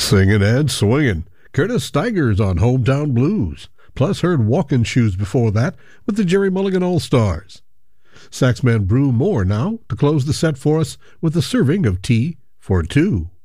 Singing and swinging. Curtis Stigers on Hometown Blues. Plus heard Walking Shoes before that with the Jerry Mulligan All-Stars. Saxman Brew Moore now to close the set for us with a serving of tea for two.